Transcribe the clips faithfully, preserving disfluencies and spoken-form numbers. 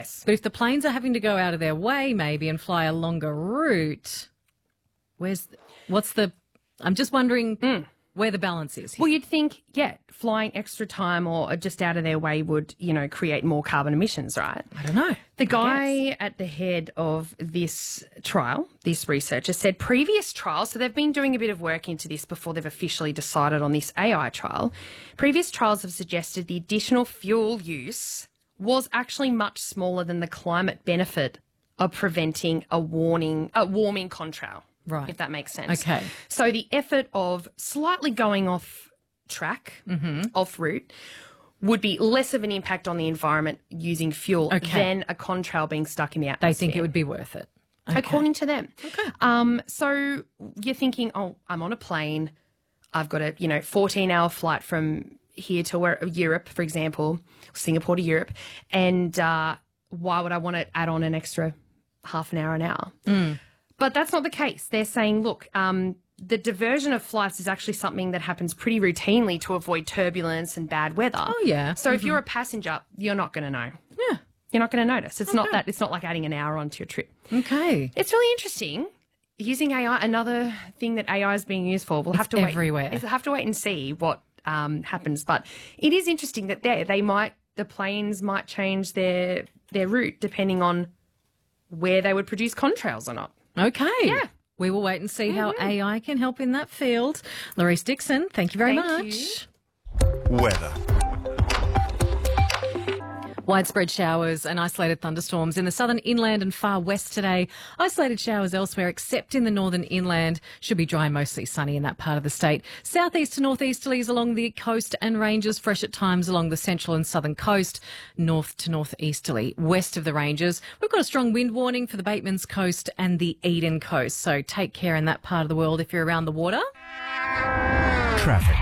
Yes. But if the planes are having to go out of their way maybe and fly a longer route, where's what's the I'm just wondering mm. where the balance is here. Well, you'd think, yeah, flying extra time or just out of their way would, you know, create more carbon emissions, right? I don't know. The guy at the head of this trial, this researcher, said previous trials, so they've been doing a bit of work into this before they've officially decided on this A I trial. Previous trials have suggested the additional fuel use was actually much smaller than the climate benefit of preventing a warning, a warming contrail. Right. If that makes sense. Okay. So the effort of slightly going off track, mm-hmm. off route, would be less of an impact on the environment using fuel okay. than a contrail being stuck in the atmosphere. They think it would be worth it. Okay. According to them. Okay. Um, so you're thinking, oh, I'm on a plane. I've got a, you know, fourteen-hour flight from here to where, Europe, for example, Singapore to Europe, and uh, why would I want to add on an extra half an hour, an hour? Mm. But that's not the case. They're saying, look, um, the diversion of flights is actually something that happens pretty routinely to avoid turbulence and bad weather. Oh, yeah. So mm-hmm. if you're a passenger, you're not going to know. Yeah. You're not going to notice. It's okay. not that. It's not like adding an hour onto your trip. Okay. It's really interesting. Using A I, another thing that A I is being used for. We'll it's have to everywhere. wait. We'll have to wait and see what um, happens. But it is interesting that they they might the planes might change their their route depending on where they would produce contrails or not. Okay. Yeah. We will wait and see mm-hmm. how A I can help in that field. Laurice Dixon, thank you very thank much. You. Weather. Widespread showers and isolated thunderstorms in the southern inland and far west today. Isolated showers elsewhere except in the northern inland. Should be dry, mostly sunny in that part of the state. Southeast to northeasterlies along the coast and ranges. Fresh at times along the central and southern coast. North to northeasterly. West of the ranges, we've got a strong wind warning for the Batemans Coast and the Eden Coast. So take care in that part of the world if you're around the water. Traffic.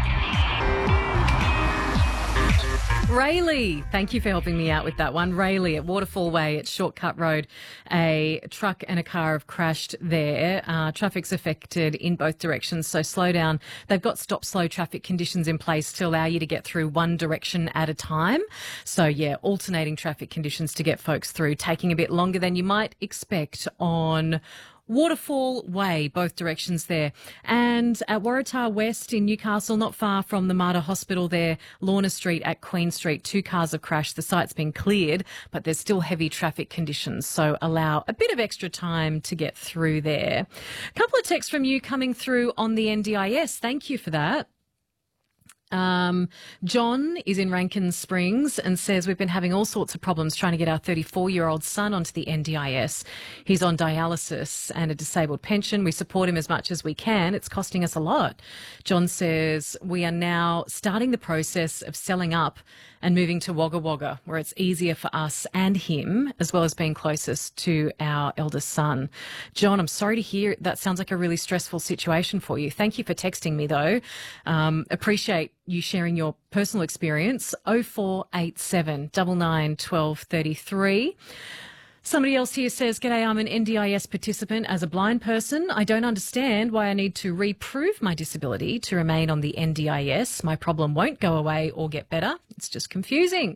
Rayleigh, thank you for helping me out with that one. Rayleigh at Waterfall Way at Shortcut Road. A truck and a car have crashed there. Uh, traffic's affected in both directions, so slow down. They've got stop-slow traffic conditions in place to allow you to get through one direction at a time. So, yeah, alternating traffic conditions to get folks through, taking a bit longer than you might expect on Waterfall Way, both directions there. And at Waratah West in Newcastle, not far from the Mater Hospital there, Lorna Street at Queen Street, two cars have crashed. The site's been cleared, but there's still heavy traffic conditions, so allow a bit of extra time to get through there. A couple of texts from you coming through on the N D I S. Thank you for that. Um, John is in Rankin Springs and says we've been having all sorts of problems trying to get our thirty-four-year-old son onto the N D I S. He's on dialysis and a disabled pension. We support him as much as we can. It's costing us a lot. John says we are now starting the process of selling up and moving to Wagga Wagga, where it's easier for us and him, as well as being closest to our eldest son. John, I'm sorry to hear that sounds like a really stressful situation for you. Thank you for texting me, though. Um, appreciate you sharing your personal experience. oh four eight seven, nine nine, one two three three. Somebody else here says, G'day, I'm an N D I S participant. As a blind person, I don't understand why I need to reprove my disability to remain on the N D I S. My problem won't go away or get better. It's just confusing.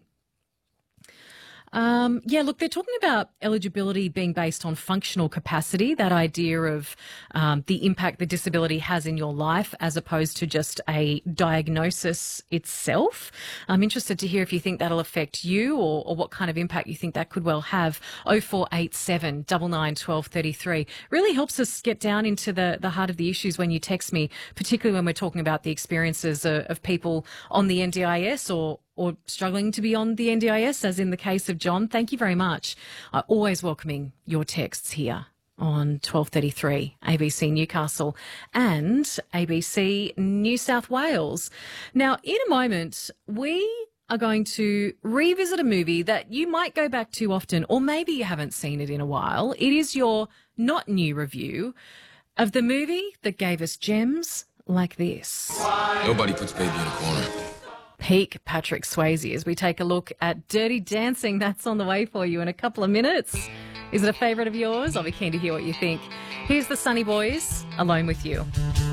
Um, yeah, look, they're talking about eligibility being based on functional capacity, that idea of um, the impact the disability has in your life as opposed to just a diagnosis itself. I'm interested to hear if you think that'll affect you or, or what kind of impact you think that could well have. oh four eight seven, nine nine, one two three three really helps us get down into the, the heart of the issues when you text me, particularly when we're talking about the experiences of, of people on the N D I S or or struggling to be on the N D I S, as in the case of John. Thank you very much. I'm always welcoming your texts here on twelve thirty-three A B C Newcastle and A B C New South Wales. Now, in a moment, we are going to revisit a movie that you might go back to often, or maybe you haven't seen it in a while. It is your not new review of the movie that gave us gems like this. Nobody puts baby in a corner. Peak Patrick Swayze as we take a look at Dirty Dancing. That's on the way for you in a couple of minutes. Is it a favourite of yours? I'll be keen to hear what you think. Here's the Sunny Boys, Alone With You.